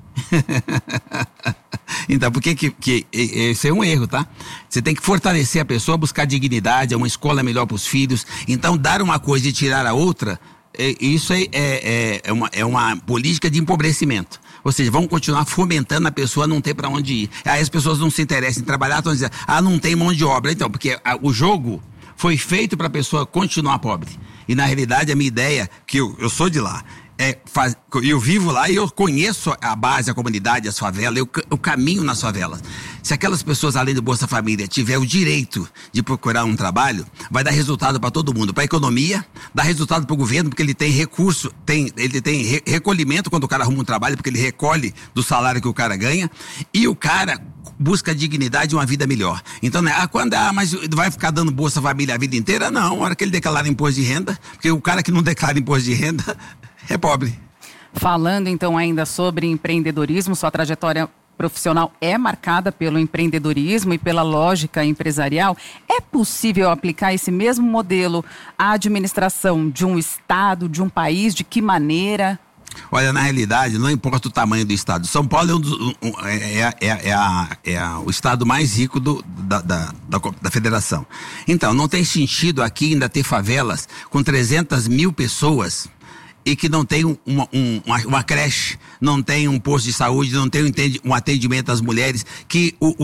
Então, por que isso é um erro, tá? Você tem que fortalecer a pessoa, buscar dignidade, uma escola melhor para os filhos. Então, dar uma coisa e tirar a outra, isso é uma política de empobrecimento. Ou seja, vão continuar fomentando a pessoa a não ter para onde ir. Aí as pessoas não se interessam em trabalhar, estão dizendo, não tem mão de obra. Então, porque o jogo foi feito para a pessoa continuar pobre. E na realidade, a minha ideia, que eu sou de lá, eu vivo lá e eu conheço a base, a comunidade, as favelas, eu caminho nas favelas. Se aquelas pessoas, além do Bolsa Família, tiver o direito de procurar um trabalho, vai dar resultado para todo mundo, para a economia, dá resultado para o governo, porque ele tem recurso, ele tem recolhimento quando o cara arruma um trabalho, porque ele recolhe do salário que o cara ganha, e o cara busca dignidade e uma vida melhor. Então, né, mas vai ficar dando Bolsa Família a vida inteira? Não, a hora que ele declara imposto de renda, porque o cara que não declara imposto de renda é pobre. Falando então ainda sobre empreendedorismo, sua trajetória profissional é marcada pelo empreendedorismo e pela lógica empresarial. É possível aplicar esse mesmo modelo à administração de um estado, de um país? De que maneira? Olha, na realidade, não importa o tamanho do estado. São Paulo é o estado mais rico da federação. Então, não tem sentido aqui ainda ter favelas com 300 mil pessoas e que não tem uma creche, não tem um posto de saúde, não tem um atendimento às mulheres, que o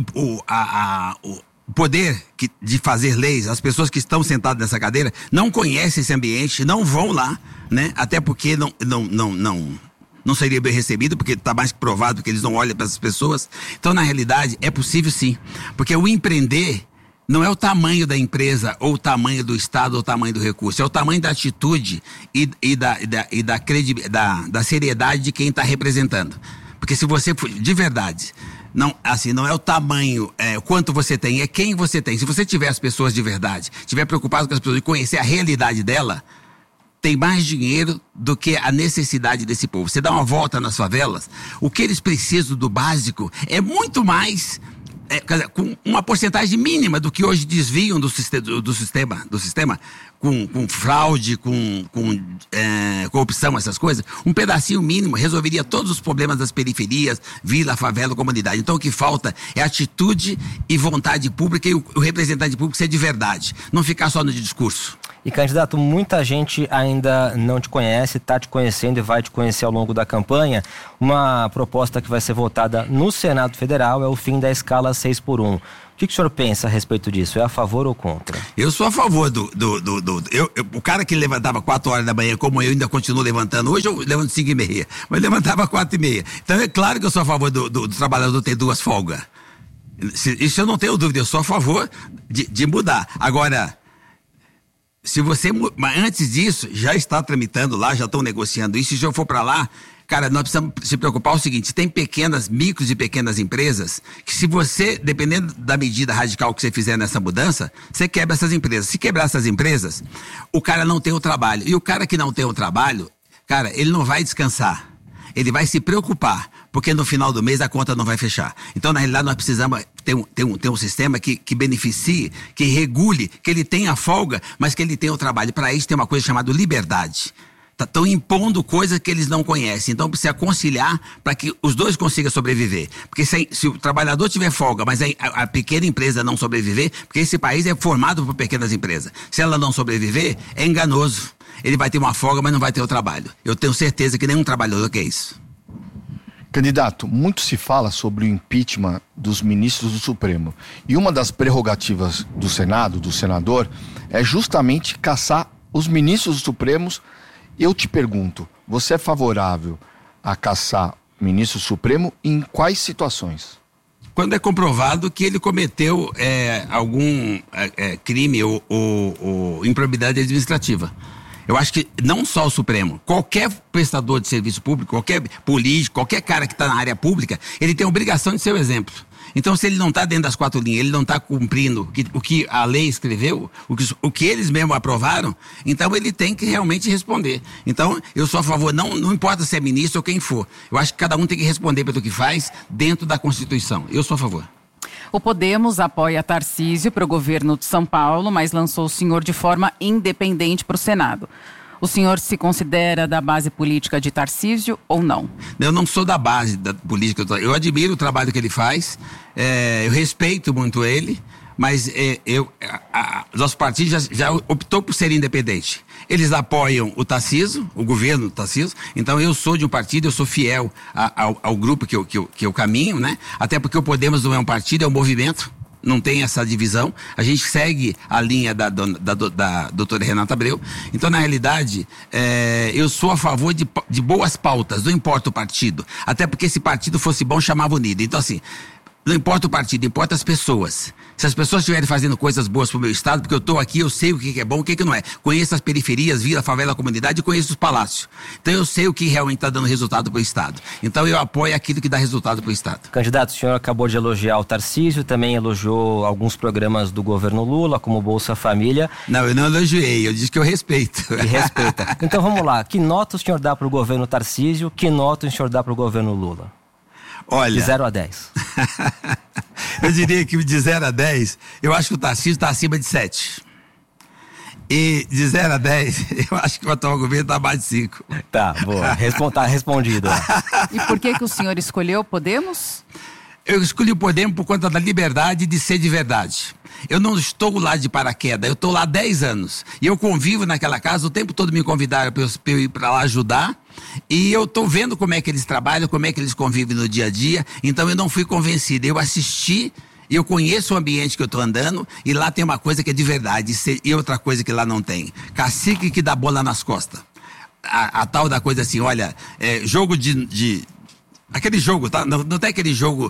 poder de fazer leis, as pessoas que estão sentadas nessa cadeira não conhecem esse ambiente, não vão lá, né? Até porque não seria bem recebido, porque está mais que provado que eles não olham para essas pessoas. Então, na realidade, é possível sim. Porque o empreender não é o tamanho da empresa, ou o tamanho do Estado, ou o tamanho do recurso. É o tamanho da atitude e da seriedade de quem está representando. Porque se você, de verdade, não é o tamanho, quanto você tem, é quem você tem. Se você tiver as pessoas de verdade, tiver preocupado com as pessoas e conhecer a realidade dela, tem mais dinheiro do que a necessidade desse povo. Você dá uma volta nas favelas, o que eles precisam do básico é muito mais, com uma porcentagem mínima do que hoje desviam do sistema, com fraude, com corrupção, essas coisas. Um pedacinho mínimo resolveria todos os problemas das periferias, vila, favela, comunidade. Então o que falta é atitude e vontade pública, e o representante público ser de verdade, não ficar só no discurso. E, candidato, muita gente ainda não te conhece, está te conhecendo e vai te conhecer ao longo da campanha. Uma proposta que vai ser votada no Senado Federal é o fim da escala 6x1. O que o senhor pensa a respeito disso? É a favor ou contra? Eu sou a favor o cara que levantava 4 horas da manhã, como eu ainda continuo levantando, hoje eu levanto 5h30, mas levantava 4h30. Então é claro que eu sou a favor do trabalhador ter 2 folgas. Isso eu não tenho dúvida, eu sou a favor de mudar. Agora, mas antes disso, já está tramitando lá, já estão negociando isso, e se eu for para lá, cara, nós precisamos se preocupar o seguinte: tem micros e pequenas empresas, que se você, dependendo da medida radical que você fizer nessa mudança, você quebra essas empresas. Se quebrar essas empresas, o cara não tem o trabalho. E o cara que não tem o trabalho, cara, ele não vai descansar. Ele vai se preocupar, porque no final do mês a conta não vai fechar. Então, na realidade, nós precisamos ter um sistema que beneficie, que regule, que ele tenha folga, mas que ele tenha o trabalho. Para isso tem uma coisa chamada liberdade. Estão impondo coisas que eles não conhecem. Então precisa conciliar para que os dois consigam sobreviver. Porque se o trabalhador tiver folga, mas a pequena empresa não sobreviver, porque esse país é formado por pequenas empresas. Se ela não sobreviver, é enganoso. Ele vai ter uma folga, mas não vai ter o trabalho. Eu tenho certeza que nenhum trabalhador quer isso. Candidato, muito se fala sobre o impeachment dos ministros do Supremo. E uma das prerrogativas do Senado, do senador, é justamente caçar os ministros do Supremo. Eu te pergunto, você é favorável a caçar o ministro Supremo em quais situações? Quando é comprovado que ele cometeu algum crime ou improbidade administrativa. Eu acho que não só o Supremo, qualquer prestador de serviço público, qualquer político, qualquer cara que está na área pública, ele tem a obrigação de ser o exemplo. Então, se ele não está dentro das 4 linhas, ele não está cumprindo o que a lei escreveu, o que eles mesmos aprovaram, então ele tem que realmente responder. Então, eu sou a favor, não importa se é ministro ou quem for. Eu acho que cada um tem que responder pelo que faz dentro da Constituição. Eu sou a favor. O Podemos apoia Tarcísio para o governo de São Paulo, mas lançou o senhor de forma independente para o Senado. O senhor se considera da base política de Tarcísio ou não? Eu não sou da base da política. Eu admiro o trabalho que ele faz, eu respeito muito ele, mas nosso partido já optou por ser independente. Eles apoiam o Tarcísio, o governo do Tarcísio, então eu sou de um partido, eu sou fiel ao grupo que eu caminho, né? Até porque o Podemos não é um partido, é um movimento. Não tem essa divisão, a gente segue a linha da doutora Renata Abreu. Então, na realidade, eu sou a favor de boas pautas, não importa o partido, até porque se partido fosse bom, chamava unido. Então, assim, não importa o partido, importa as pessoas. Se as pessoas estiverem fazendo coisas boas pro meu estado, porque eu estou aqui, eu sei o que é bom, o que não é. Conheço as periferias, vila, favela, comunidade, e conheço os palácios. Então eu sei o que realmente está dando resultado pro estado. Então eu apoio aquilo que dá resultado pro estado. Candidato, o senhor acabou de elogiar o Tarcísio, também elogiou alguns programas do governo Lula, como Bolsa Família. Não, eu não elogiei, eu disse que eu respeito. Que respeita. Então vamos lá, que nota o senhor dá pro governo Tarcísio, que nota o senhor dá pro governo Lula? Olha, de 0 a 10. Eu diria que de 0 a 10, eu acho que o Tarcísio está acima de 7. E de 0 a 10, eu acho que o atual governo está abaixo de 5. Tá, boa. Tá respondido. E por que o senhor escolheu o Podemos? Eu escolhi o Podemos por conta da liberdade de ser de verdade. Eu não estou lá de paraquedas, eu estou lá há 10 anos. E eu convivo naquela casa, o tempo todo me convidaram para eu ir para lá ajudar. E eu estou vendo como é que eles trabalham, como é que eles convivem no dia a dia. Então eu não fui convencido, eu assisti, eu conheço o ambiente que eu estou andando. E lá tem uma coisa que é de verdade, e outra coisa que lá não tem. Cacique que dá bola nas costas. a tal da coisa assim, olha, jogo de aquele jogo, tá? Não tem aquele jogo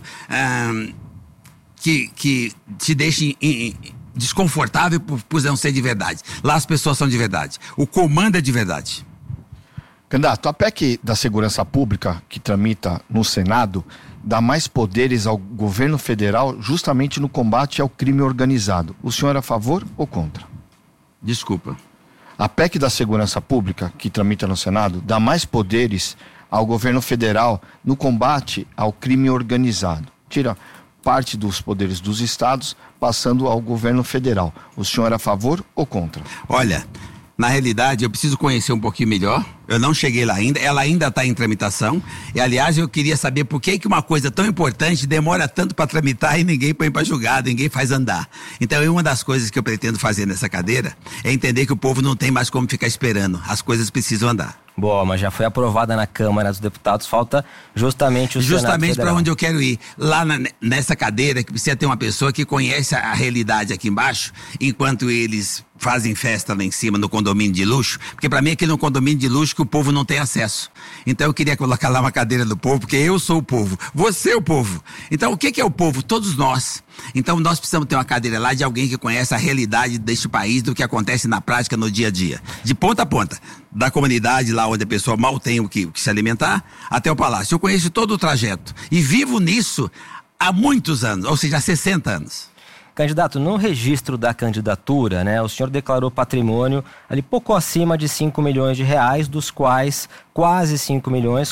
que te deixa desconfortável por não ser de verdade. Lá as pessoas são de verdade. O comando é de verdade. Candidato, a PEC da Segurança Pública, que tramita no Senado, dá mais poderes ao governo federal justamente no combate ao crime organizado. O senhor é a favor ou contra? Desculpa. A PEC da Segurança Pública, que tramita no Senado, dá mais poderes ao governo federal no combate ao crime organizado. Tira parte dos poderes dos estados, passando ao governo federal. O senhor é a favor ou contra? Olha, na realidade eu preciso conhecer um pouquinho melhor. Eu não cheguei lá ainda, ela ainda está em tramitação. E aliás, eu queria saber por que uma coisa tão importante demora tanto para tramitar e ninguém põe para julgar, ninguém faz andar. Então, uma das coisas que eu pretendo fazer nessa cadeira é entender que o povo não tem mais como ficar esperando. As coisas precisam andar. Boa, mas já foi aprovada na Câmara dos Deputados, falta justamente o Senado Federal. Justamente para onde eu quero ir. Lá nessa cadeira que precisa ter uma pessoa que conhece a realidade aqui embaixo, enquanto eles fazem festa lá em cima no condomínio de luxo, porque para mim aqui no condomínio de luxo que o povo não tem acesso. Então eu queria colocar lá uma cadeira do povo, porque eu sou o povo, você é o povo. Então o que é o povo? Todos nós. Então nós precisamos ter uma cadeira lá de alguém que conhece a realidade deste país, do que acontece na prática no dia a dia, de ponta a ponta, da comunidade lá onde a pessoa mal tem o que se alimentar, até o palácio. Eu conheço todo o trajeto e vivo nisso há muitos anos, ou seja, há 60 anos. Candidato, no registro da candidatura, né, o senhor declarou patrimônio ali pouco acima de 5 milhões de reais, dos quais quase 5 milhões,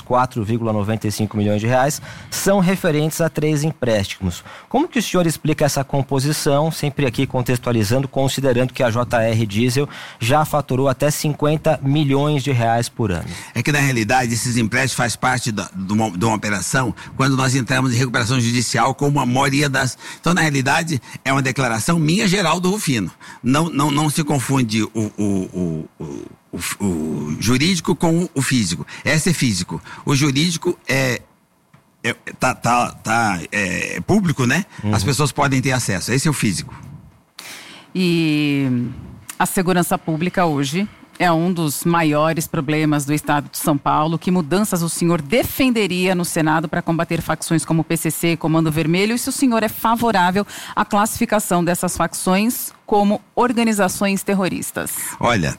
4,95 milhões de reais, são referentes a 3 empréstimos. Como que o senhor explica essa composição, sempre aqui contextualizando, considerando que a JR Diesel já faturou até 50 milhões de reais por ano? É que na realidade esses empréstimos faz parte de uma operação quando nós entramos em recuperação judicial, como a maioria das... Então na realidade é uma declaração minha, Geraldo Rufino. Não se confunde o jurídico com o físico. Esse é físico. O jurídico é público, né? Uhum. As pessoas podem ter acesso. Esse é o físico. E a segurança pública hoje é um dos maiores problemas do estado de São Paulo. Que mudanças o senhor defenderia no Senado para combater facções como o PCC, Comando Vermelho? E se o senhor é favorável à classificação dessas facções como organizações terroristas? Olha,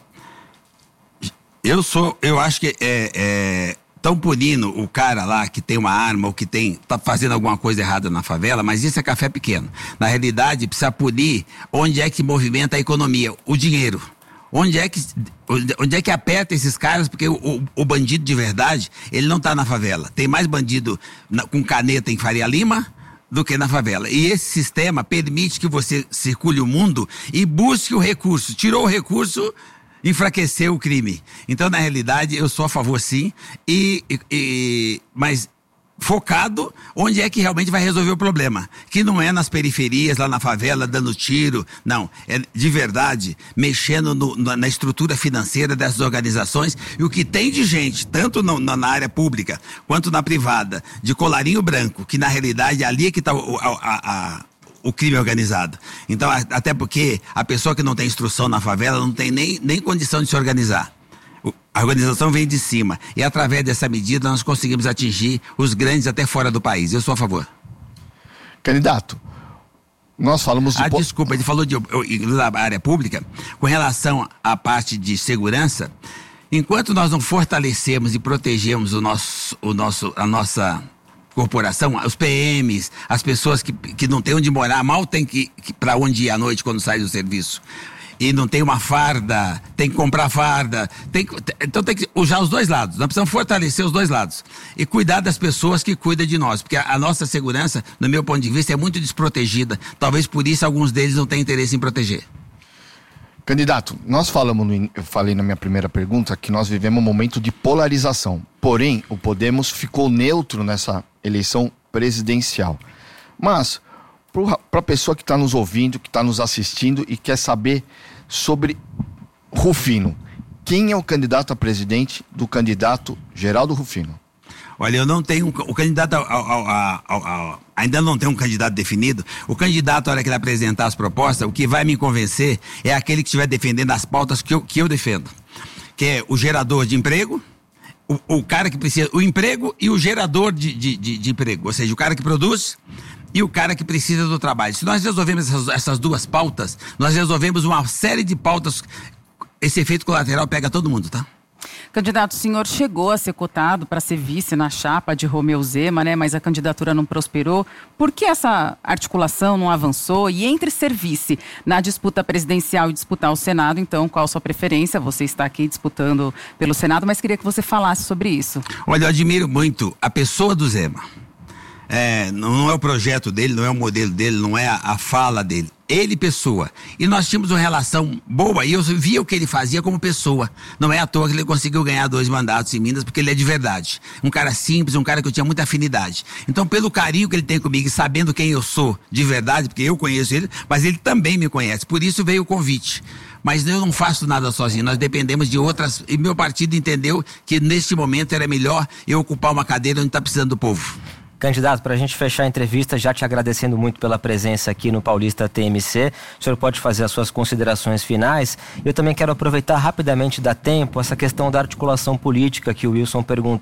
eu acho que estão punindo o cara lá que tem uma arma ou que tá fazendo alguma coisa errada na favela, mas isso é café pequeno. Na realidade, precisa punir onde é que movimenta a economia, o dinheiro. Onde é que aperta esses caras? Porque o bandido de verdade, ele não está na favela. Tem mais bandido com caneta em Faria Lima do que na favela. E esse sistema permite que você circule o mundo e busque o recurso. Tirou o recurso, enfraqueceu o crime. Então, na realidade, eu sou a favor, sim, mas focado onde é que realmente vai resolver o problema, que não é nas periferias, lá na favela, dando tiro, não, é de verdade, mexendo na estrutura financeira dessas organizações, e o que tem de gente, tanto na área pública, quanto na privada, de colarinho branco, que na realidade ali é que está o crime organizado. Então, até porque a pessoa que não tem instrução na favela não tem nem condição de se organizar. A organização vem de cima e através dessa medida nós conseguimos atingir os grandes até fora do país. Eu sou a favor. Candidato, nós falamos de... Desculpa, ele falou da área pública. Com relação à parte de segurança, enquanto nós não fortalecemos e protegemos a nossa corporação, os PMs, as pessoas que não têm onde morar, mal tem que para onde ir à noite quando sai do serviço, e não tem uma farda, tem que comprar farda, então tem que usar os dois lados. Nós precisamos fortalecer os dois lados e cuidar das pessoas que cuidam de nós, porque a nossa segurança, no meu ponto de vista, é muito desprotegida. Talvez por isso alguns deles não tenham interesse em proteger. Candidato, eu falei na minha primeira pergunta que nós vivemos um momento de polarização. Porém, o Podemos ficou neutro nessa eleição presidencial. Mas, para a pessoa que está nos ouvindo, que está nos assistindo e quer saber sobre Rufino, quem é o candidato a presidente do candidato Geraldo Rufino? Olha, eu não tenho... O candidato ainda não tem um candidato definido. O candidato, na hora que ele apresentar as propostas, o que vai me convencer é aquele que estiver defendendo as pautas que eu defendo. que é o gerador de emprego, o cara que precisa, o emprego e o gerador de emprego, ou seja, o cara que produz e o cara que precisa do trabalho. Se nós resolvemos essas duas pautas, nós resolvemos uma série de pautas. Esse efeito colateral pega todo mundo, tá? Candidato, o senhor chegou a ser cotado para ser vice na chapa de Romeu Zema, né? Mas a candidatura não prosperou. Por que essa articulação não avançou? E entre ser vice na disputa presidencial e disputar o Senado, então, qual a sua preferência? Você está aqui disputando pelo Senado, mas queria que você falasse sobre isso. Olha, eu admiro muito a pessoa do Zema. Não é o projeto dele, não é o modelo dele, não é a fala dele. Ele, pessoa. E nós tínhamos uma relação boa e eu via o que ele fazia como pessoa. Não é à toa que ele conseguiu ganhar 2 mandatos em Minas, porque ele é de verdade. Um cara simples, um cara que eu tinha muita afinidade. Então, pelo carinho que ele tem comigo e sabendo quem eu sou de verdade, porque eu conheço ele, mas ele também me conhece. Por isso veio o convite. Mas eu não faço nada sozinho, nós dependemos de outras. E meu partido entendeu que neste momento era melhor eu ocupar uma cadeira onde está precisando do povo. Candidato, para a gente fechar a entrevista, já te agradecendo muito pela presença aqui no Paulista TMC, o senhor pode fazer as suas considerações finais. Eu também quero aproveitar rapidamente, dá tempo, essa questão da articulação política que o Wilson perguntou.